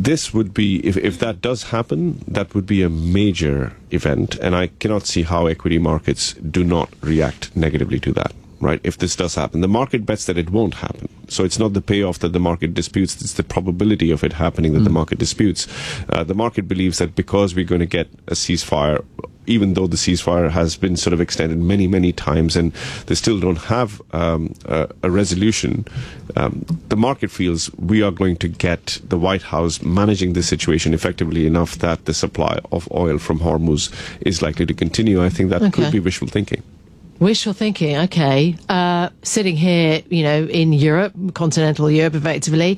this would be, if that does happen, that would be a major event, and I cannot see how equity markets do not react negatively to that. Right? If this does happen, the market bets that it won't happen. So it's not the payoff that the market disputes, it's the probability of it happening that the market disputes. The market believes that because we're going to get a ceasefire, even though the ceasefire has been sort of extended many, many times and they still don't have a resolution, the market feels we are going to get the White House managing the situation effectively enough that the supply of oil from Hormuz is likely to continue. I think that could be wishful thinking. Wishful thinking, okay. Sitting here, in Europe, continental Europe, effectively,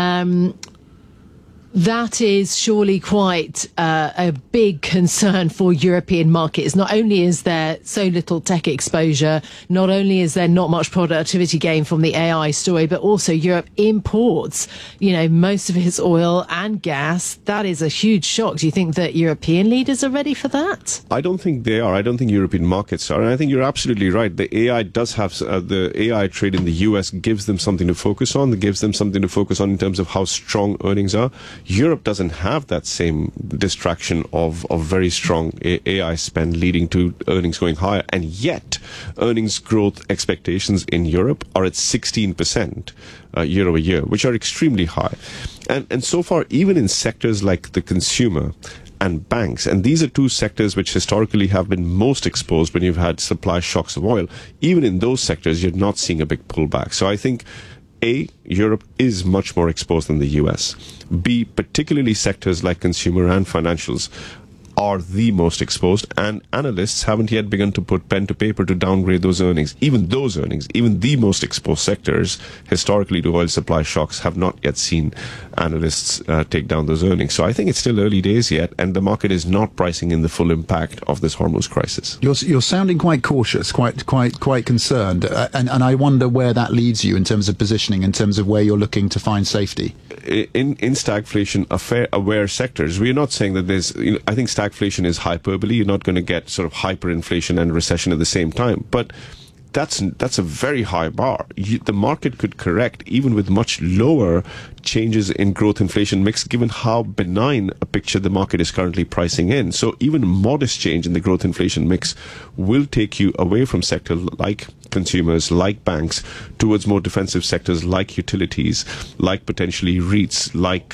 that is surely quite a big concern for European markets. Not only is there so little tech exposure, not only is there not much productivity gain from the AI story, but also Europe imports, most of its oil and gas. That is a huge shock. Do you think that European leaders are ready for that? I don't think they are. I don't think European markets are. And I think you're absolutely right. The AI does have, the AI trade in the US gives them something to focus on. It gives them something to focus on in terms of how strong earnings are. Europe doesn't have that same distraction of very strong AI spend leading to earnings going higher. And yet, earnings growth expectations in Europe are at 16% year over year, which are extremely high. And so far, even in sectors like the consumer and banks, and these are two sectors which historically have been most exposed when you've had supply shocks of oil, even in those sectors, you're not seeing a big pullback. So I think A, Europe is much more exposed than the US. B, particularly sectors like consumer and financials are the most exposed, and analysts haven't yet begun to put pen to paper to downgrade those earnings. Even those earnings, even the most exposed sectors historically to oil supply shocks have not yet seen analysts take down those earnings. So I think it's still early days yet, and the market is not pricing in the full impact of this Hormuz crisis. You're sounding quite cautious, quite concerned, and I wonder where that leads you in terms of positioning, in terms of where you're looking to find safety. In stagflation aware sectors, we're not saying that there's, I think stagflation is hyperbole. You're not going to get sort of hyperinflation and recession at the same time. But that's a very high bar. The market could correct even with much lower changes in growth inflation mix, given how benign a picture the market is currently pricing in. So even modest change in the growth inflation mix will take you away from sectors like consumers, like banks, towards more defensive sectors like utilities, like potentially REITs, like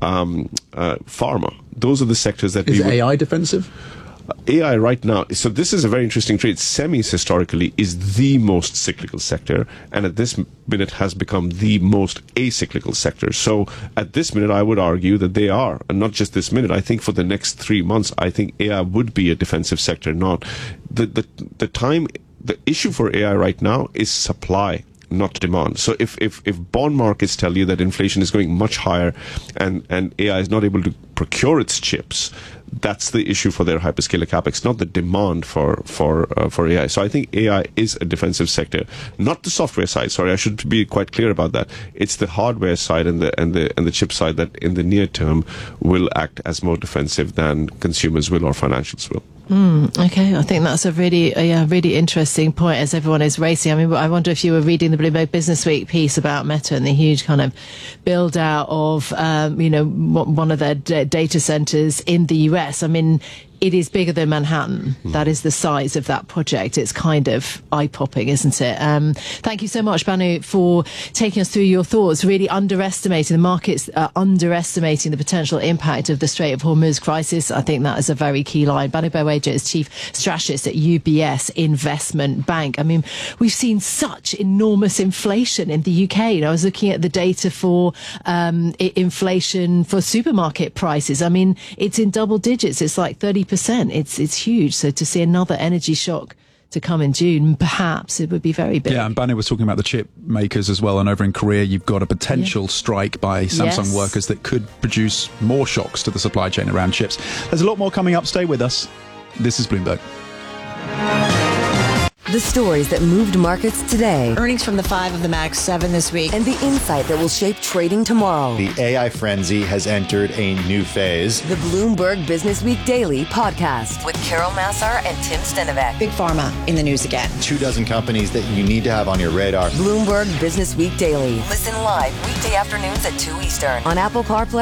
pharma. Those are the sectors that is AI defensive? AI right now, so this is a very interesting trade. Semis historically is the most cyclical sector, and at this minute has become the most acyclical sector. So at this minute, I would argue that they are, and not just this minute. I think for the next 3 months, I think AI would be a defensive sector. Not the issue for AI right now is supply, not demand. So if bond markets tell you that inflation is going much higher and AI is not able to procure its chips, that's the issue for their hyperscaler capex, not the demand for AI. So I think AI is a defensive sector, not the software side. Sorry, I should be quite clear about that. It's the hardware side and the chip side that in the near term will act as more defensive than consumers will or financials will. Okay, I think that's a really interesting point as everyone is racing. I mean, I wonder if you were reading the Bloomberg Business Week piece about Meta and the huge kind of build out of, one of their data centers in the US. I mean, it is bigger than Manhattan. That is the size of that project. It's kind of eye-popping, isn't it? Thank you so much, Banu, for taking us through your thoughts, really underestimating the markets, underestimating the potential impact of the Strait of Hormuz crisis. I think that is a very key line. Banu Baweja is Chief Strategist at UBS Investment Bank. I mean, we've seen such enormous inflation in the UK. I was looking at the data for inflation for supermarket prices. I mean, it's in double digits. It's like 30%. It's huge. So to see another energy shock to come in June, perhaps it would be very big. Yeah, and Banu was talking about the chip makers as well. And over in Korea, you've got a potential strike by Samsung workers that could produce more shocks to the supply chain around chips. There's a lot more coming up. Stay with us. This is Bloomberg. The stories that moved markets today. Earnings from the 5 of the Max 7 this week. And the insight that will shape trading tomorrow. The AI frenzy has entered a new phase. The Bloomberg Business Week Daily podcast with Carol Massar and Tim Stenovec. Big Pharma in the news again. 24 companies that you need to have on your radar. Bloomberg Business Week Daily. Listen live weekday afternoons at 2 Eastern on Apple CarPlay